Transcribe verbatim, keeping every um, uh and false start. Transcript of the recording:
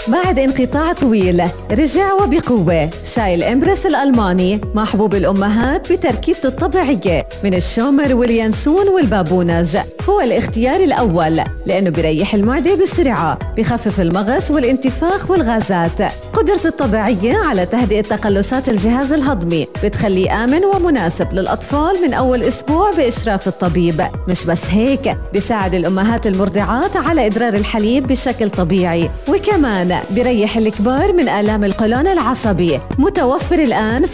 بعد انقطاع طويل رجع وبقوة شاي الإمبرس الألماني مع حبوب الأمهات بتركيبته الطبيعية من الشومر واليانسون والبابونج. هو الاختيار الأول لأنه بيريح المعدة بسرعة، بخفف المغص والانتفاخ والغازات. قدرته الطبيعية على تهدئة تقلصات الجهاز الهضمي بتخليه آمن ومناسب للأطفال من أول أسبوع بإشراف الطبيب. مش بس هيك، بيساعد الأمهات المرضعات على إدرار الحليب بشكل طبيعي، وكمان بيريح الكبار من آلام القولون العصبي. متوفر الآن في